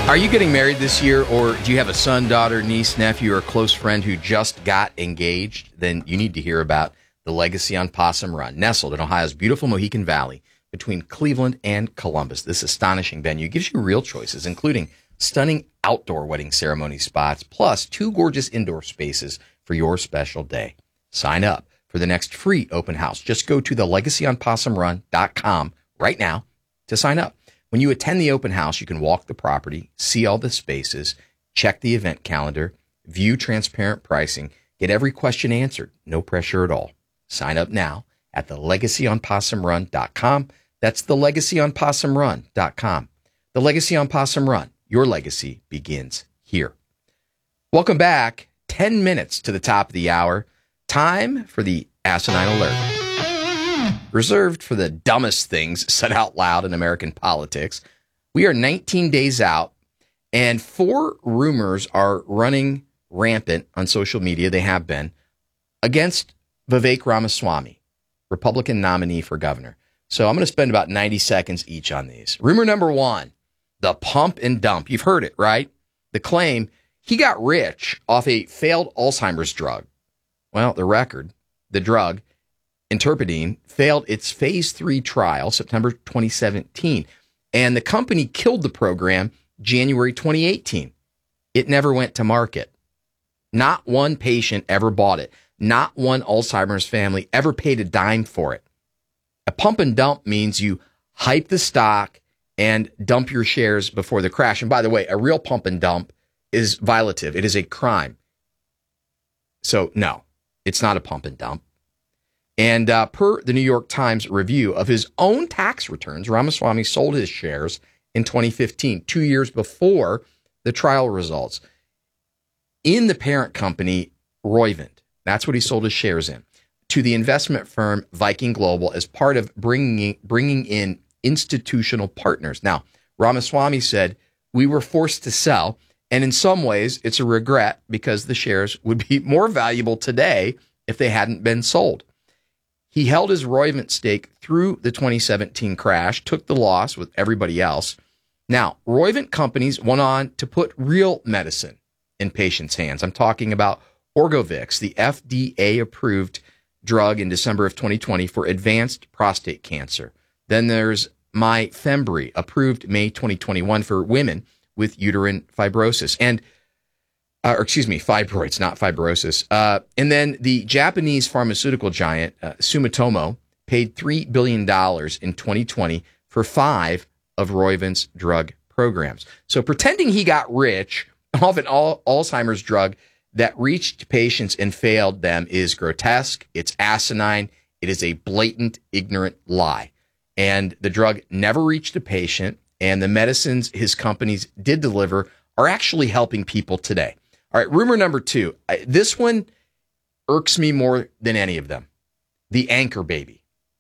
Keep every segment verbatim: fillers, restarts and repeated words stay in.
Are you getting married this year, or do you have a son, daughter, niece, nephew, or a close friend who just got engaged? Then you need to hear about the Legacy on Possum Run, nestled in Ohio's beautiful Mohican Valley between Cleveland and Columbus. This astonishing venue gives you real choices, including stunning outdoor wedding ceremony spots, plus two gorgeous indoor spaces for your special day. Sign up for the next free open house. Just go to the legacy on possum run dot com right now to sign up. When you attend the open house, you can walk the property, see all the spaces, check the event calendar, view transparent pricing, get every question answered. No pressure at all. Sign up now at the legacy on possum run dot com. That's the legacy on possum run dot com. The Legacy on Possum Run. Your legacy begins here. Welcome back. Ten minutes to the top of the hour. Time for the Asinine Alert. Reserved for the dumbest things said out loud in American politics. We are nineteen days out, and four rumors are running rampant on social media. They have been against Vivek Ramaswamy, Republican nominee for governor. So I'm going to spend about ninety seconds each on these. Rumor number one, the pump and dump. You've heard it, right? The claim he got rich off a failed Alzheimer's drug. Well, the record, the drug, Interpidine, failed its phase three trial September twenty seventeen, and the company killed the program January twenty eighteen. It never went to market. Not one patient ever bought it. Not one Alzheimer's family ever paid a dime for it. A pump and dump means you hype the stock and dump your shares before the crash. And by the way, a real pump and dump is violative. It is a crime. So no, it's not a pump and dump. And uh, per the New York Times review of his own tax returns, Ramaswamy sold his shares in twenty fifteen, two years before the trial results, in the parent company, Roivant. That's what he sold his shares in, to the investment firm Viking Global as part of bringing, bringing in institutional partners. Now, Ramaswamy said, we were forced to sell, and in some ways, it's a regret because the shares would be more valuable today if they hadn't been sold. He held his Roivant stake through the twenty seventeen crash, took the loss with everybody else. Now, Roivant companies went on to put real medicine in patients' hands. I'm talking about Orgovyx, the F D A-approved drug in December of twenty twenty for advanced prostate cancer. Then there's Myfembree, approved May twenty twenty-one for women with uterine fibrosis. And Uh, or excuse me, fibroids, not fibrosis. Uh, and then the Japanese pharmaceutical giant, uh, Sumitomo, paid three billion dollars in twenty twenty for five of Roivant's drug programs. So pretending he got rich off an al- Alzheimer's drug that reached patients and failed them is grotesque. It's asinine. It is a blatant, ignorant lie. And the drug never reached a patient, and the medicines his companies did deliver are actually helping people today. All right, rumor number two. This one irks me more than any of them. The anchor baby.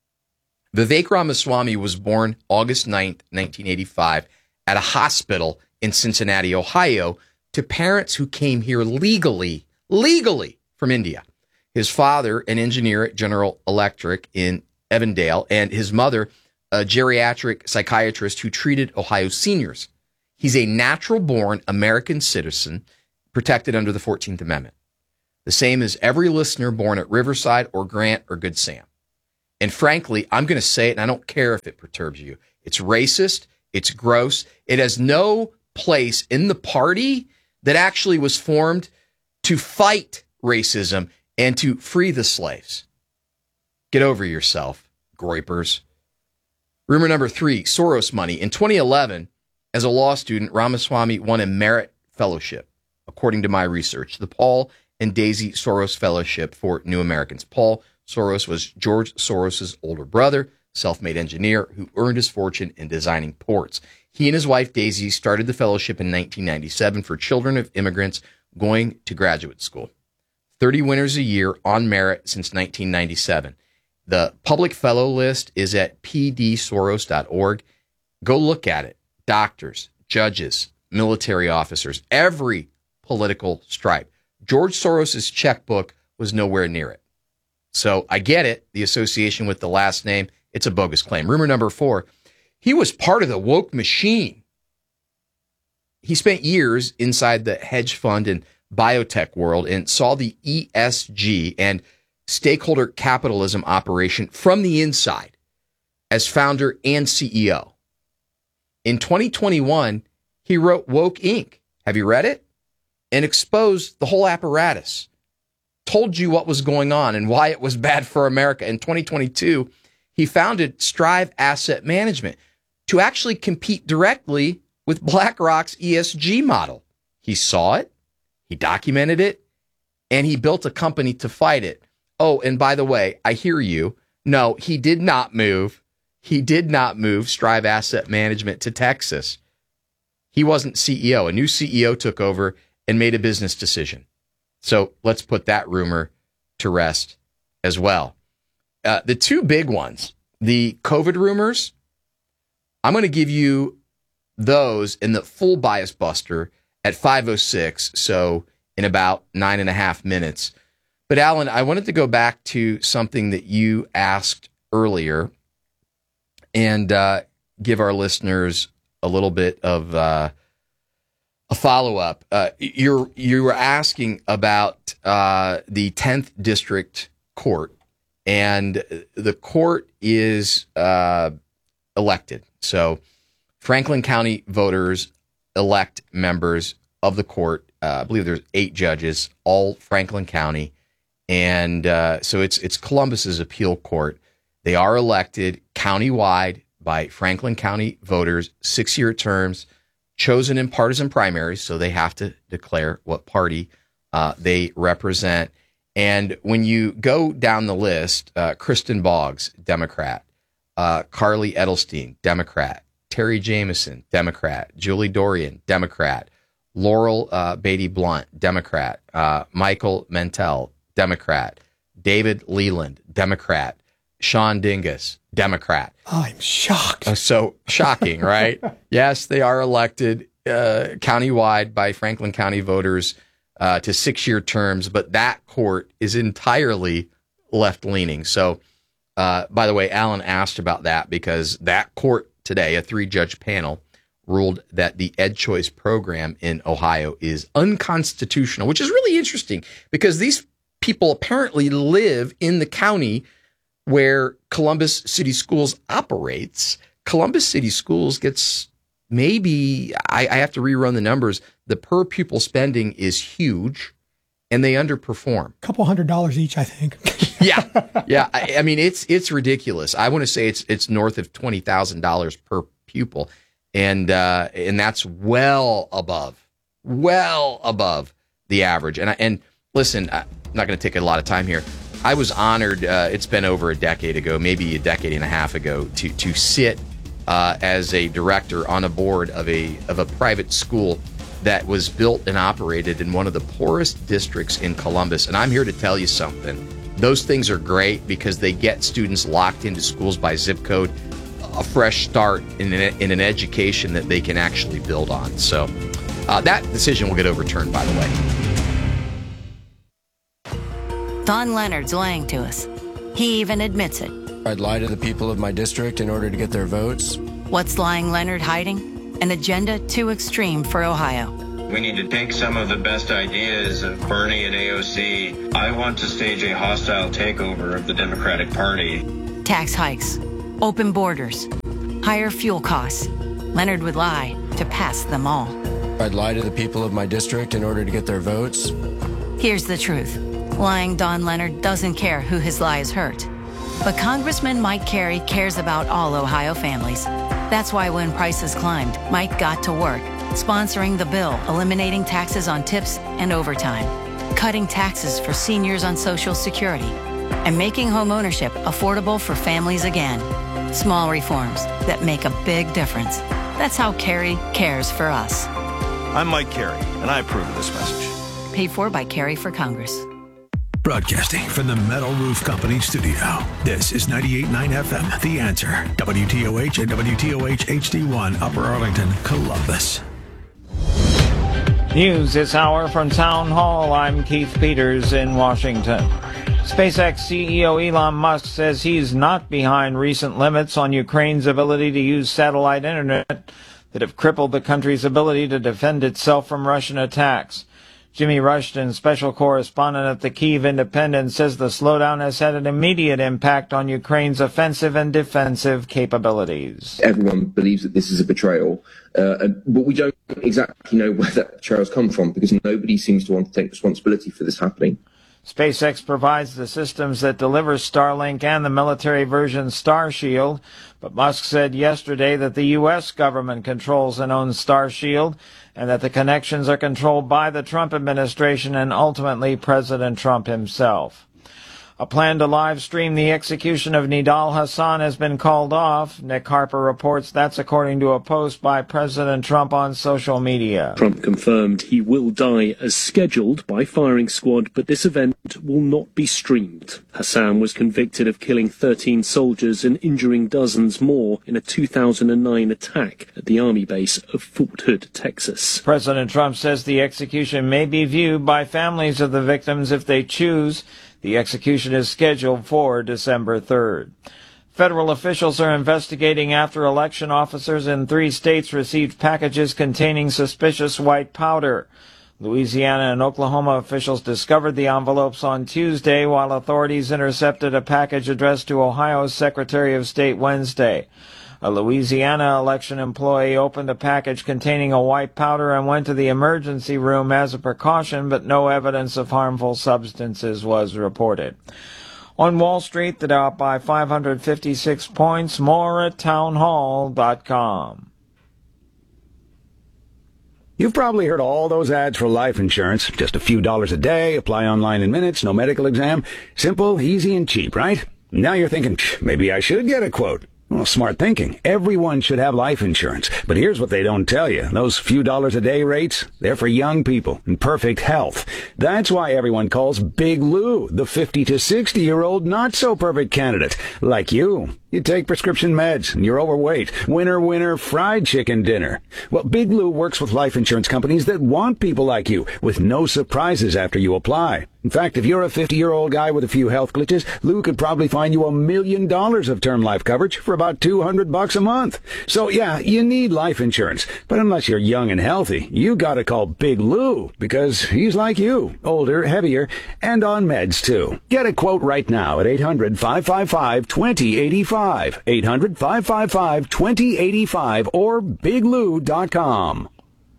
Vivek Ramaswamy was born August ninth, nineteen eighty-five, at a hospital in Cincinnati, Ohio, to parents who came here legally, legally from India. His father, an engineer at General Electric in Evandale, and his mother, a geriatric psychiatrist who treated Ohio seniors. He's a natural-born American citizen protected under the fourteenth Amendment, the same as every listener born at Riverside or Grant or Good Sam. And frankly, I'm going to say it, and I don't care if it perturbs you. It's racist. It's gross. It has no place in the party that actually was formed to fight racism and to free the slaves. Get over yourself, groypers. Rumor number three, Soros money. In twenty eleven, as a law student, Ramaswamy won a merit fellowship, according to my research, the Paul and Daisy Soros Fellowship for New Americans. Paul Soros was George Soros's older brother, self-made engineer who earned his fortune in designing ports. He and his wife Daisy started the fellowship in nineteen ninety-seven for children of immigrants going to graduate school. thirty winners a year on merit since nineteen ninety-seven. The public fellow list is at p d soros dot org. Go look at it. Doctors, judges, military officers, every political stripe. George Soros's checkbook was nowhere near it. So I get it, the association with the last name. It's a bogus claim. Rumor number four, he was part of the woke machine. he spent years inside the hedge fund and biotech world and saw the E S G and stakeholder capitalism operation from the inside as founder and C E O. In twenty twenty-one, he wrote Woke Incorporated. Have you read it? And exposed the whole apparatus. Told you what was going on and why it was bad for America. In twenty twenty-two, he founded Strive Asset Management to actually compete directly with BlackRock's E S G model. He saw it, he documented it, and he built a company to fight it. Oh, and by the way, I hear you. No, he did not move. He did not move Strive Asset Management to Texas. He wasn't C E O. A new C E O took over and made a business decision. So let's put that rumor to rest as well. Uh, the two big ones, the COVID rumors, I'm going to give you those in the full bias buster at five oh six, so in about nine and a half minutes. But Alan, I wanted to go back to something that you asked earlier and uh, give our listeners a little bit of uh, a follow-up. Uh, you're you were asking about uh, the tenth District Court, and the court is uh, elected. So Franklin County voters elect members of the court. Uh, I believe there's eight judges, all Franklin County, and uh, so it's it's Columbus's appeal court. They are elected countywide by Franklin County voters, six-year terms, chosen in partisan primaries, so they have to declare what party uh, they represent. And when you go down the list, uh, Kristen Boggs, Democrat, uh, Carly Edelstein, Democrat, Terry Jameson, Democrat, Julie Dorian, Democrat, Laurel uh, Beatty Blunt, Democrat, uh, Michael Mentel, Democrat, David Leland, Democrat, Sean Dingus, Democrat. I'm shocked. Uh, so shocking, right? Yes, they are elected uh, countywide by Franklin County voters uh, to six-year terms, but that court is entirely left-leaning. So, uh, by the way, Alan asked about that because that court today, a three-judge panel, ruled that the EdChoice program in Ohio is unconstitutional, which is really interesting because these people apparently live in the county where Columbus City Schools operates. Columbus City Schools gets maybe, I, I have to rerun the numbers, the per pupil spending is huge, and they underperform. A couple hundred dollars each, I think. yeah, yeah. I, I mean, it's it's ridiculous. I want to say it's it's north of twenty thousand dollars per pupil, and uh, and that's well above, well above the average. And I, and listen, I'm not going to take a lot of time here. I was honored, uh, it's been over a decade ago, maybe a decade and a half ago, to to sit uh, as a director on a board of a of a private school that was built and operated in one of the poorest districts in Columbus. And I'm here to tell you something. Those things are great because they get students locked into schools by zip code, a fresh start in an, in an education that they can actually build on. So uh, that decision will get overturned, by the way. Don Leonard's lying to us. He even admits it. I'd lie to the people of my district in order to get their votes. What's lying Leonard hiding? An agenda too extreme for Ohio. We need to take some of the best ideas of Bernie and A O C. I want to stage a hostile takeover of the Democratic Party. Tax hikes, open borders, higher fuel costs. Leonard would lie to pass them all. I'd lie to the people of my district in order to get their votes. Here's the truth. Lying Don Leonard doesn't care who his lies hurt. But Congressman Mike Carey cares about all Ohio families. That's why when prices climbed, Mike got to work, sponsoring the bill eliminating taxes on tips and overtime, cutting taxes for seniors on Social Security, and making homeownership affordable for families again. Small reforms that make a big difference. That's how Carey cares for us. I'm Mike Carey, and I approve of this message. Paid for by Carey for Congress. Broadcasting from the Metal Roof Company studio. This is ninety-eight point nine F M, The Answer. W T O H and W T O H H D one, Upper Arlington, Columbus. News this hour from Town Hall. I'm Keith Peters in Washington. SpaceX C E O Elon Musk says he's not behind recent limits on Ukraine's ability to use satellite internet. that have crippled the country's ability to defend itself from Russian attacks. Jimmy Rushton, special correspondent at the Kyiv Independent, says the slowdown has had an immediate impact on Ukraine's offensive and defensive capabilities. Everyone believes that this is a betrayal, uh, but we don't exactly know where that betrayal's come from because nobody seems to want to take responsibility for this happening. SpaceX provides the systems that deliver Starlink and the military version Starshield, but Musk said yesterday that the U S government controls and owns Starshield, and that the connections are controlled by the Trump administration and ultimately President Trump himself. A plan to live stream the execution of Nidal Hasan has been called off. Nick Harper reports that's according to a post by President Trump on social media. Trump confirmed he will die as scheduled by firing squad, but this event will not be streamed. Hassan was convicted of killing thirteen soldiers and injuring dozens more in a two thousand nine attack at the Army base of Fort Hood, Texas. President Trump says the execution may be viewed by families of the victims if they choose. The execution is scheduled for December third. Federal officials are investigating after election officers in three states received packages containing suspicious white powder. Louisiana and Oklahoma officials discovered the envelopes on Tuesday, while authorities intercepted a package addressed to Ohio's Secretary of State Wednesday. A Louisiana election employee opened a package containing a white powder and went to the emergency room as a precaution, but no evidence of harmful substances was reported. On Wall Street, the Dow up by five hundred fifty-six points, more at townhall dot com. You've probably heard all those ads for life insurance. Just a few dollars a day, apply online in minutes, no medical exam. Simple, easy, and cheap, right? Now you're thinking, maybe I should get a quote. Well, smart thinking. Everyone should have life insurance. But here's what they don't tell you. Those few dollars a day rates, they're for young people in perfect health. That's why everyone calls Big Lou the fifty to sixty-year-old not-so-perfect candidate. Like you. You take prescription meds, and you're overweight. Winner, winner, fried chicken dinner. Well, Big Lou works with life insurance companies that want people like you, with no surprises after you apply. In fact, if you're a fifty-year-old guy with a few health glitches, Lou could probably find you a million dollars of term life coverage for about two hundred bucks a month. So, yeah, you need life insurance. But unless you're young and healthy, you gotta call Big Lou, because he's like you, older, heavier, and on meds, too. Get a quote right now at eight hundred, five five five, two zero eight five. eight hundred, five five five, two zero eight five or big lou dot com.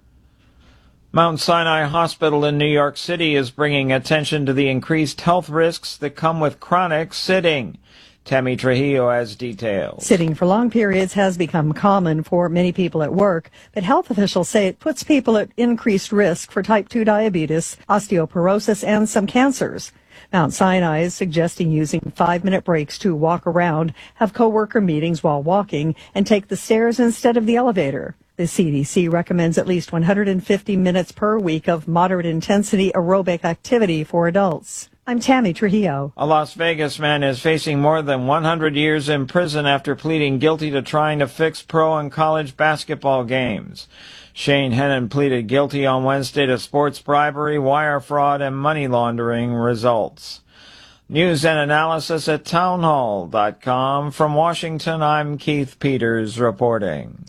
Mount Sinai Hospital in New York City is bringing attention to the increased health risks that come with chronic sitting. Tammy Trujillo has details. Sitting for long periods has become common for many people at work, but health officials say it puts people at increased risk for type two diabetes, osteoporosis, and some cancers. Mount Sinai is suggesting using five-minute breaks to walk around, have coworker meetings while walking, and take the stairs instead of the elevator. The C D C recommends at least one hundred fifty minutes per week of moderate-intensity aerobic activity for adults. I'm Tammy Trujillo. A Las Vegas man is facing more than one hundred years in prison after pleading guilty to trying to fix pro and college basketball games. Shane Hennon pleaded guilty on Wednesday to sports bribery, wire fraud, and money laundering results. News and analysis at townhall dot com. From Washington, I'm Keith Peters reporting.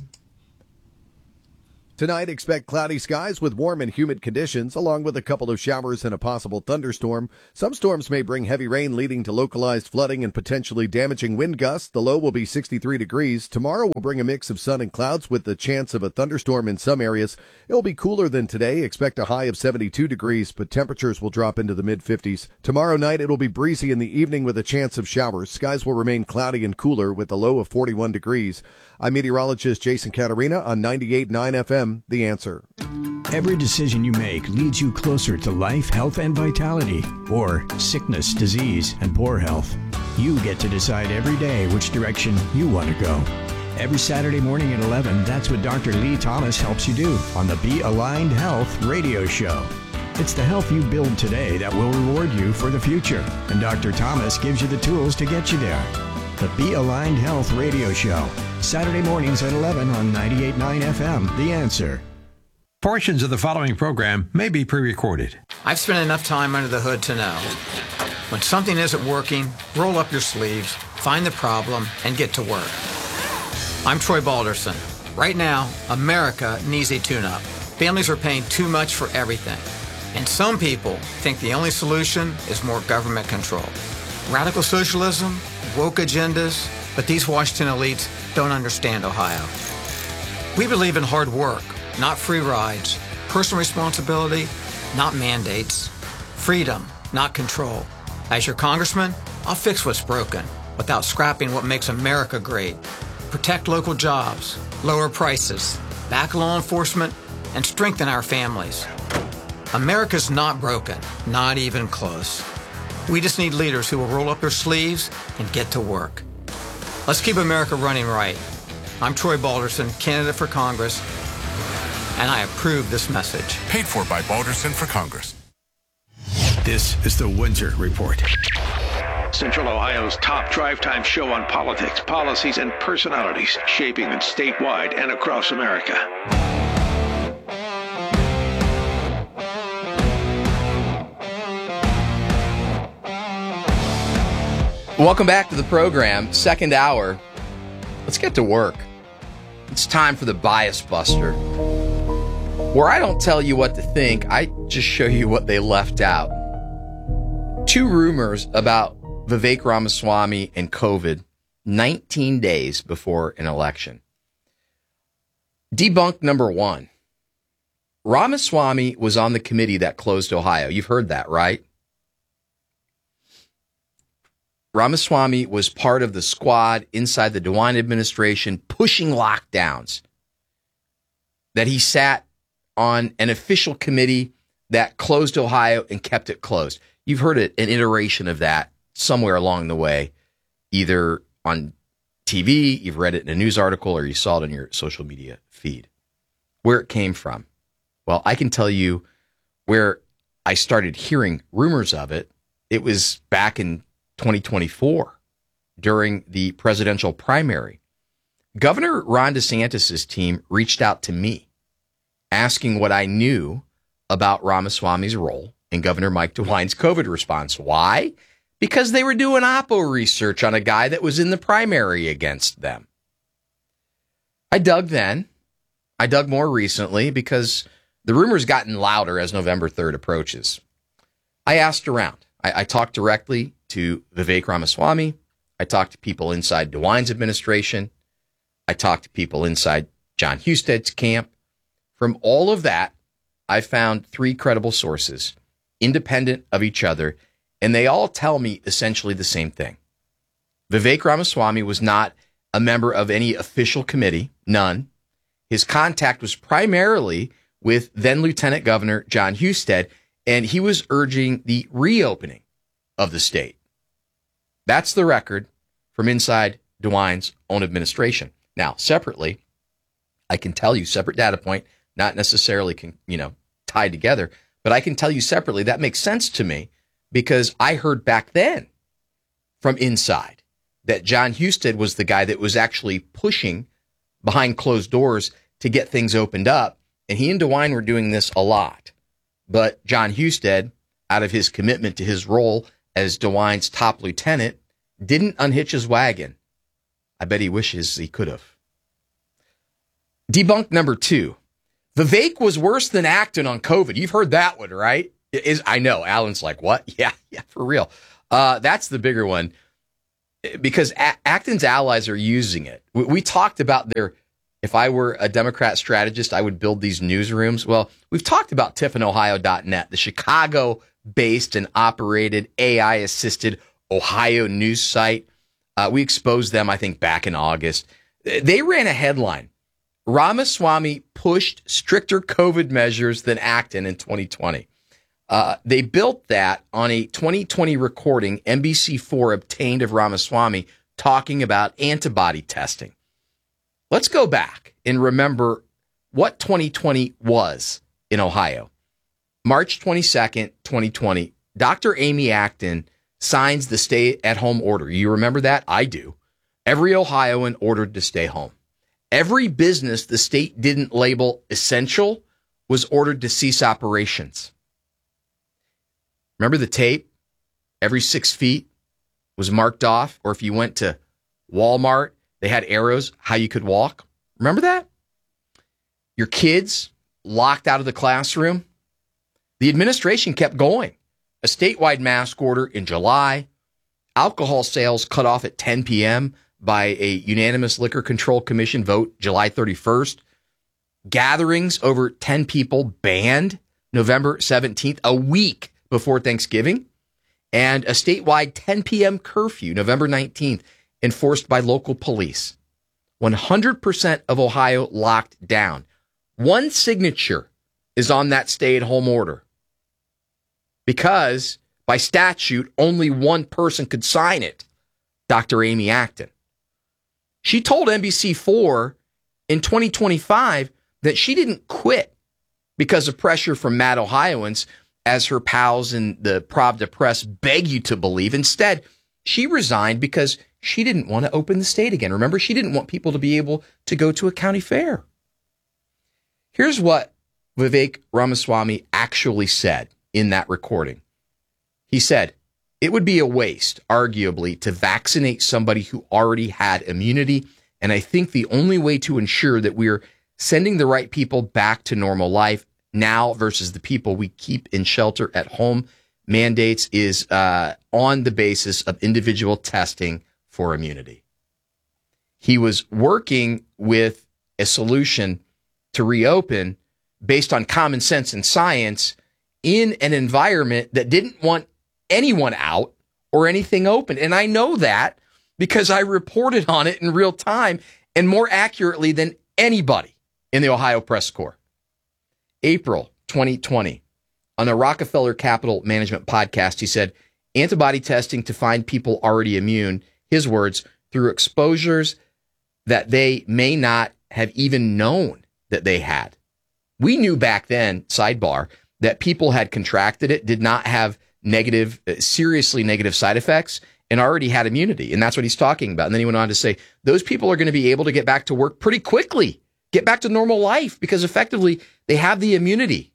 Tonight, expect cloudy skies with warm and humid conditions, along with a couple of showers and a possible thunderstorm. Some storms may bring heavy rain, leading to localized flooding and potentially damaging wind gusts. The low will be sixty-three degrees. Tomorrow will bring a mix of sun and clouds with the chance of a thunderstorm in some areas. It will be cooler than today. Expect a high of seventy-two degrees, but temperatures will drop into the mid-fifties. Tomorrow night, it will be breezy in the evening with a chance of showers. Skies will remain cloudy and cooler with a low of forty-one degrees. I'm meteorologist Jason Caterina on ninety-eight point nine F M, The Answer. Every decision you make leads you closer to life, health, and vitality, or sickness, disease, and poor health. You get to decide every day which direction you want to go. Every Saturday morning at eleven, that's what Doctor Lee Thomas helps you do on the Be Aligned Health radio show. It's the health you build today that will reward you for the future, and Doctor Thomas gives you the tools to get you there. The Be Aligned Health radio show, Saturday mornings at eleven on ninety-eight point nine F M, The Answer. Portions of the following program may be pre-recorded. I've spent enough time under the hood to know when something isn't working, roll up your sleeves, find the problem, and get to work. I'm Troy Balderson. Right now, America needs a tune-up. Families are paying too much for everything. And some people think the only solution is more government control. Radical socialism, woke agendas, but these Washington elites don't understand Ohio. We believe in hard work, not free rides, personal responsibility, not mandates, freedom, not control. As your congressman, I'll fix what's broken without scrapping what makes America great. Protect local jobs, lower prices, back law enforcement, and strengthen our families. America's not broken, not even close. We just need leaders who will roll up their sleeves and get to work. Let's keep America running right. I'm Troy Balderson, candidate for Congress, and I approve this message. Paid for by Balderson for Congress. This is the Windsor Report. Central Ohio's top drive time show on politics, policies, and personalities shaping it statewide and across America. Welcome back to the program, second hour. Let's get to work. It's time for the Bias Buster, where I don't tell you what to think, I just show you what they left out. Two rumors about Vivek Ramaswamy and COVID nineteen days before an election. Debunk number one. Ramaswamy was on the committee that closed Ohio. You've heard that, right? Ramaswamy was part of the squad inside the DeWine administration pushing lockdowns. That he sat on an official committee that closed Ohio and kept it closed. You've heard it, an iteration of that somewhere along the way, either on T V, you've read it in a news article, or you saw it on your social media feed. Where it came from. Well, I can tell you where I started hearing rumors of it. It was back in twenty twenty-four during the presidential primary. Governor Ron DeSantis' team reached out to me asking what I knew about Ramaswamy's role in Governor Mike DeWine's COVID response. Why? Because they were doing Oppo research on a guy that was in the primary against them. I dug then. I dug more recently because the rumors gotten louder as November third approaches. I asked around. I, I talked directly to Vivek Ramaswamy. I talked to people inside DeWine's administration. I talked to people inside John Husted's camp. From all of that, I found three credible sources, independent of each other, and they all tell me essentially the same thing. Vivek Ramaswamy was not a member of any official committee, none. His contact was primarily with then Lieutenant Governor John Husted, and he was urging the reopening of the state. That's the record from inside DeWine's own administration. Now, separately, I can tell you, separate data point, not necessarily, can, you know, tied together, but I can tell you separately, that makes sense to me because I heard back then from inside that John Husted was the guy that was actually pushing behind closed doors to get things opened up. And he and DeWine were doing this a lot. But John Husted, out of his commitment to his role as DeWine's top lieutenant, didn't unhitch his wagon. I bet he wishes he could have. Debunk number two. Vivek was worse than Acton on COVID. You've heard that one, right? Is I know. Alan's like, what? Yeah, yeah, for real. Uh, that's the bigger one. Because A- Acton's allies are using it. We, we talked about their, if I were a Democrat strategist, I would build these newsrooms. Well, we've talked about Tiffin Ohio dot net, the Chicago-based and operated A I-assisted Ohio news site. Uh, we exposed them, I think, back in August. They ran a headline. Ramaswamy pushed stricter COVID measures than Acton in twenty twenty. Uh, they built that on a twenty twenty recording N B C four obtained of Ramaswamy talking about antibody testing. Let's go back and remember what twenty twenty was in Ohio. March twenty-second, twenty twenty, Doctor Amy Acton signs the stay-at-home order. You remember that? I do. Every Ohioan ordered to stay home. Every business the state didn't label essential was ordered to cease operations. Remember the tape? Every six feet was marked off. Or if you went to Walmart, they had arrows how you could walk. Remember that? your kids locked out of the classroom. The administration kept going. A statewide mask order in July, alcohol sales cut off at ten p.m. by a unanimous Liquor Control Commission vote July thirty-first. Gatherings over ten people banned November seventeenth, a week before Thanksgiving. And a statewide ten p.m. curfew November nineteenth enforced by local police. one hundred percent of Ohio locked down. One signature is on that stay-at-home order because by statute, only one person could sign it, Doctor Amy Acton. She told N B C four in twenty twenty-five that she didn't quit because of pressure from mad Ohioans, as her pals in the Pravda press beg you to believe. Instead, she resigned because she didn't want to open the state again. Remember, she didn't want people to be able to go to a county fair. Here's what Vivek Ramaswamy actually said in that recording. He said, it would be a waste, arguably, to vaccinate somebody who already had immunity. And I think the only way to ensure that we're sending the right people back to normal life now versus the people we keep in shelter at home mandates is uh, on the basis of individual testing for immunity. He was working with a solution to reopen based on common sense and science in an environment that didn't want anyone out or anything open. And I know that because I reported on it in real time and more accurately than anybody in the Ohio Press Corps. April twenty twenty, on the Rockefeller Capital Management podcast, he said, antibody testing to find people already immune, his words, through exposures that they may not have even known that they had. We knew back then, sidebar, that people had contracted it, did not have negative, seriously negative side effects, and already had immunity. And that's what he's talking about. And then he went on to say, those people are going to be able to get back to work pretty quickly, get back to normal life, because effectively they have the immunity.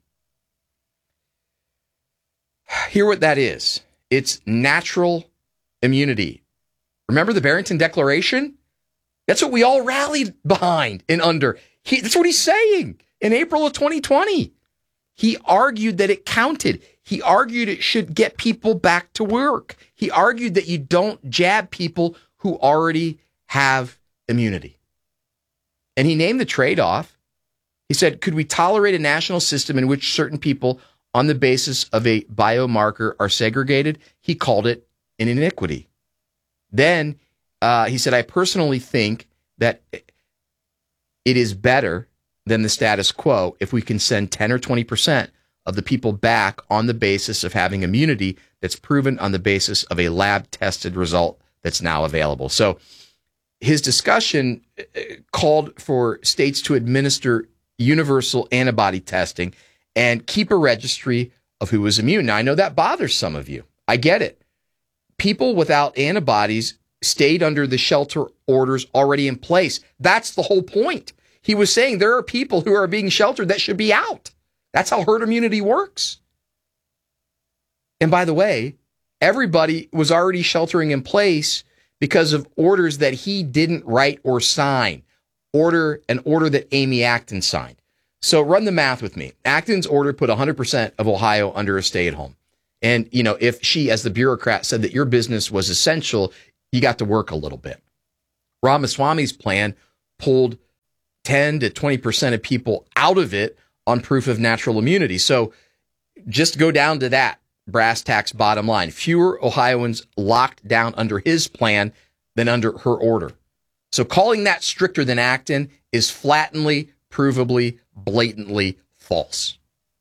Hear what that is. It's natural immunity. Remember the Barrington Declaration? That's what we all rallied behind and under. He, that's what he's saying in April of twenty twenty. He argued that it counted. He argued it should get people back to work. He argued that you don't jab people who already have immunity. And he named the trade-off. He said, could we tolerate a national system in which certain people on the basis of a biomarker are segregated? He called it an iniquity. Then uh, he said, I personally think that it is better than the status quo if we can send ten or twenty percent of the people back on the basis of having immunity that's proven on the basis of a lab-tested result that's now available. So his discussion called for states to administer universal antibody testing and keep a registry of who is immune. Now, I know that bothers some of you. I get it. People without antibodies stayed under the shelter orders already in place. That's the whole point. He was saying there are people who are being sheltered that should be out. That's how herd immunity works. And by the way, everybody was already sheltering in place because of orders that he didn't write or sign. Order, an order that Amy Acton signed. So run the math with me. Acton's order put one hundred percent of Ohio under a stay-at-home. And, you know, if she, as the bureaucrat, said that your business was essential, you got to work a little bit. Ramaswamy's plan pulled ten to twenty percent of people out of it on proof of natural immunity. So just go down to that brass tacks bottom line. Fewer Ohioans locked down under his plan than under her order. So calling that stricter than Acton is flatly, provably, blatantly false.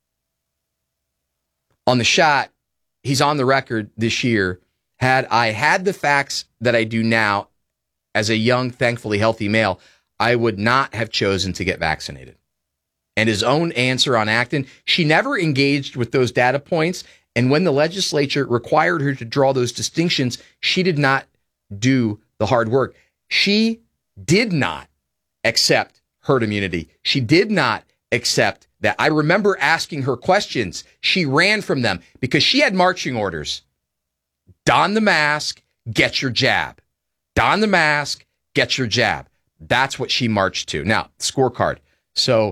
On the shot, he's on the record this year. Had I had the facts that I do now as a young, thankfully healthy male, I would not have chosen to get vaccinated. And his own answer on Acton, she never engaged with those data points. And when the legislature required her to draw those distinctions, she did not do the hard work. She did not accept herd immunity. She did not accept that. I remember asking her questions. She ran from them because she had marching orders. Don the mask, get your jab. Don the mask, get your jab. That's what she marched to. Now, scorecard. So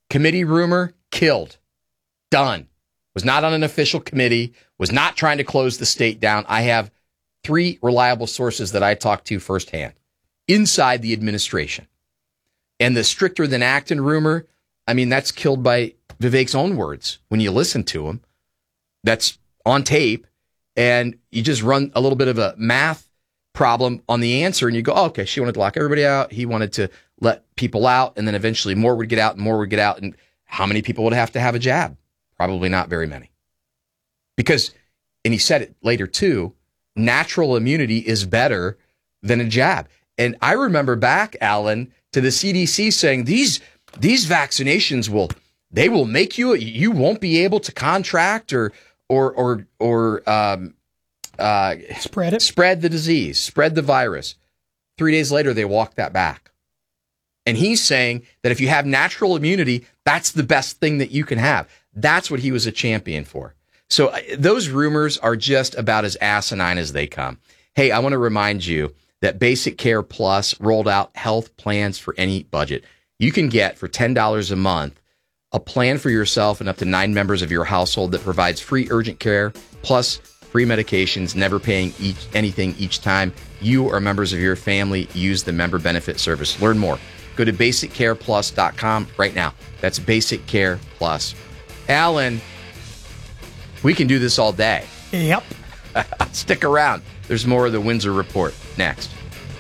Committee rumor, killed. Done. Was not on an official committee, was not trying to close the state down. I have three reliable sources that I talked to firsthand inside the administration. And the stricter than Acton rumor, I mean, that's killed by Vivek's own words. When you listen to him, that's on tape, and you just run a little bit of a math problem on the answer, and you go, oh, okay, she wanted to lock everybody out. He wanted to let people out, and then eventually more would get out and more would get out. And how many people would have to have a jab? Probably not very many. Because, and he said it later too, natural immunity is better than a jab. And I remember back, Alan, to the C D C saying these these vaccinations will they will make you you won't be able to contract or or or or um, uh, spread it, spread the disease, spread the virus. Three days later, they walked that back. And he's saying that if you have natural immunity, that's the best thing that you can have. That's what he was a champion for. So uh, those rumors are just about as asinine as they come. Hey, I want to remind you that Basic Care Plus rolled out health plans for any budget. You can get for ten dollars a month a plan for yourself and up to nine members of your household that provides free urgent care plus free medications, never paying each, anything each time you or members of your family use the member benefit service. Learn more. Go to basic care plus dot com right now. That's Basic Care Plus. Alan, we can do this all day. Yep. Stick around. There's more of the Windsor Report next.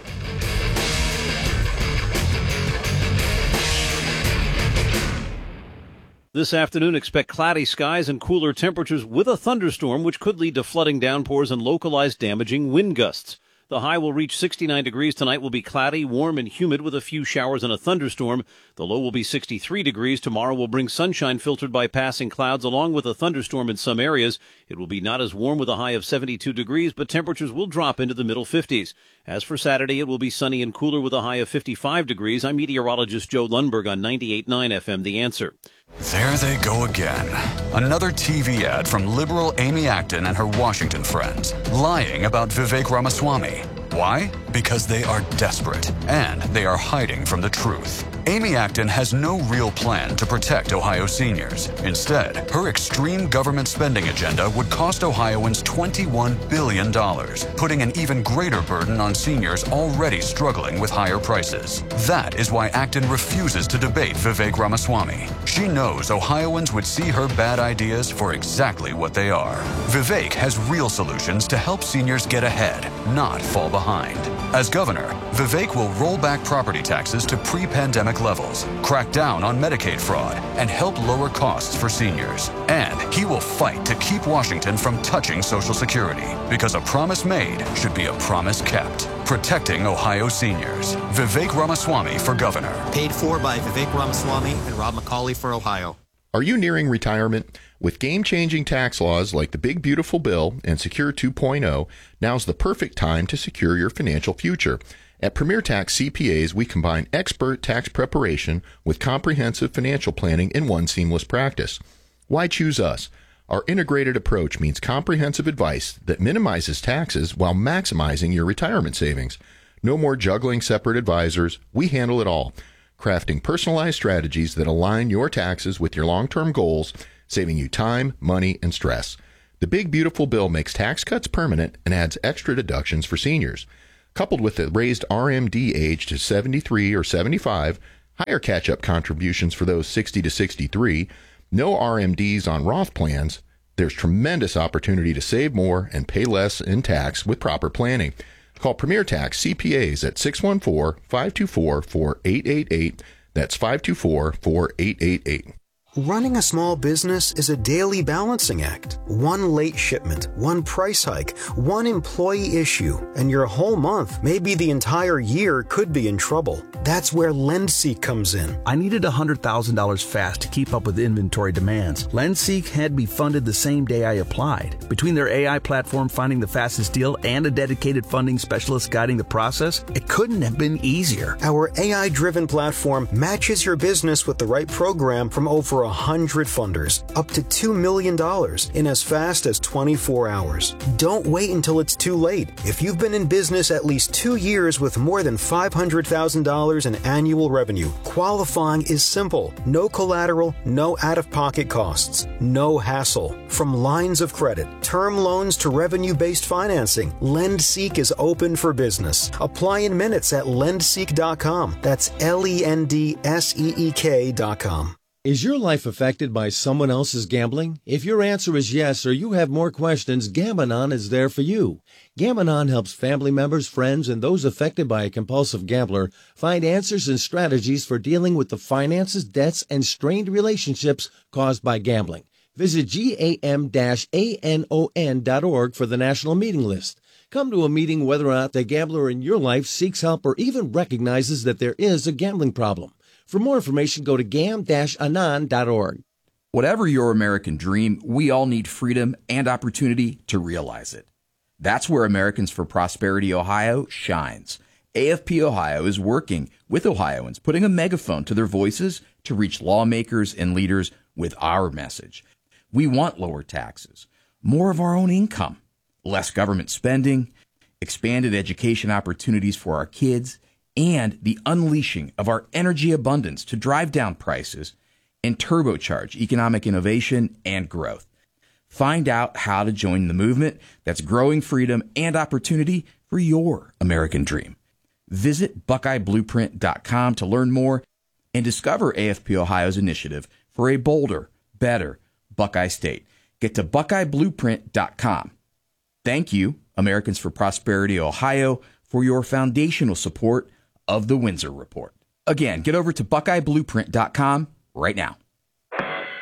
This afternoon, expect cloudy skies and cooler temperatures with a thunderstorm, which could lead to flooding downpours and localized damaging wind gusts. The high will reach sixty-nine degrees. Tonight will be cloudy, warm, and humid with a few showers and a thunderstorm. The low will be sixty-three degrees. Tomorrow will bring sunshine filtered by passing clouds along with a thunderstorm in some areas. It will be not as warm with a high of seventy-two degrees, but temperatures will drop into the middle fifties. As for Saturday, it will be sunny and cooler with a high of fifty-five degrees. I'm meteorologist Joe Lundberg on ninety-eight point nine F M The Answer. There they go again. Another T V ad from liberal Amy Acton and her Washington friends, lying about Vivek Ramaswamy. Why? Because they are desperate, and they are hiding from the truth. Amy Acton has no real plan to protect Ohio seniors. Instead, her extreme government spending agenda would cost Ohioans twenty-one billion dollars, putting an even greater burden on seniors already struggling with higher prices. That is why Acton refuses to debate Vivek Ramaswamy. She knows Ohioans would see her bad ideas for exactly what they are. Vivek has real solutions to help seniors get ahead, not fall behind. As governor, Vivek will roll back property taxes to pre-pandemic levels, crack down on Medicaid fraud, and help lower costs for seniors. And he will fight to keep Washington from touching Social Security, because a promise made should be a promise kept. Protecting Ohio seniors. Vivek Ramaswamy for governor. Paid for by Vivek Ramaswamy and Rob McCauley for Ohio. Are you nearing retirement? With game-changing tax laws like the Big Beautiful Bill and Secure two point oh, now's the perfect time to secure your financial future. At Premier Tax C P As, we combine expert tax preparation with comprehensive financial planning in one seamless practice. Why choose us? Our integrated approach means comprehensive advice that minimizes taxes while maximizing your retirement savings. No more juggling separate advisors. We handle it all, crafting personalized strategies that align your taxes with your long-term goals, saving you time, money, and stress. The Big Beautiful Bill makes tax cuts permanent and adds extra deductions for seniors. Coupled with the raised R M D age to seventy-three or seventy-five, higher catch-up contributions for those sixty to sixty-three, no R M Ds on Roth plans, there's tremendous opportunity to save more and pay less in tax with proper planning. Call Premier Tax C P As at six one four, five two four, four eight eight eight. That's five two four, four eight eight eight. Running a small business is a daily balancing act. One late shipment, one price hike, one employee issue, and your whole month, maybe the entire year, could be in trouble. That's where LendSeek comes in. I needed one hundred thousand dollars fast to keep up with inventory demands. LendSeek had me funded the same day I applied. Between their A I platform finding the fastest deal and a dedicated funding specialist guiding the process, it couldn't have been easier. Our A I-driven platform matches your business with the right program from over over one hundred funders, up to two million dollars in as fast as twenty-four hours. Don't wait until it's too late. If you've been in business at least two years with more than five hundred thousand dollars in annual revenue, qualifying is simple. No collateral, no out-of-pocket costs, no hassle. From lines of credit, term loans to revenue-based financing, LendSeek is open for business. Apply in minutes at lend seek dot com. That's L E N D S E E K dot com. Is your life affected by someone else's gambling? If your answer is yes, or you have more questions, Gam-Anon is there for you. Gam-Anon helps family members, friends, and those affected by a compulsive gambler find answers and strategies for dealing with the finances, debts, and strained relationships caused by gambling. Visit gam dash anon dot org for the national meeting list. Come to a meeting whether or not the gambler in your life seeks help or even recognizes that there is a gambling problem. For more information, go to gam dash anon dot org. Whatever your American dream, we all need freedom and opportunity to realize it. That's where Americans for Prosperity Ohio shines. A F P Ohio is working with Ohioans, putting a megaphone to their voices to reach lawmakers and leaders with our message. We want lower taxes, more of our own income, less government spending, expanded education opportunities for our kids, and the unleashing of our energy abundance to drive down prices and turbocharge economic innovation and growth. Find out how to join the movement that's growing freedom and opportunity for your American dream. Visit buckeye blueprint dot com to learn more and discover A F P Ohio's initiative for a bolder, better Buckeye State. Get to buckeye blueprint dot com. Thank you, Americans for Prosperity Ohio, for your foundational support of the Windsor Report. Again, get over to buckeye blueprint dot com right now.